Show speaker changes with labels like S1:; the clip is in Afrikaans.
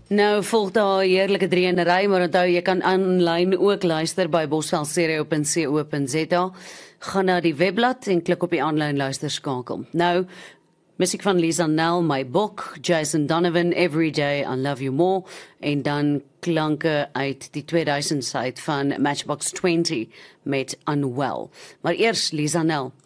S1: Nou volg daar heerlike drieënery, maar onthou jy kan aanlyn ook luister by bosvelstereo.co.za. Gaan na die webblad en klik op die aanlyn luisterskakel. Nou, musiek van Lisa Nel, My Book, Jason Donovan, Every Day I Love You More, en dan klanke uit die 2000s uit van Matchbox 20 met Unwell. Maar eers Lisa Nel.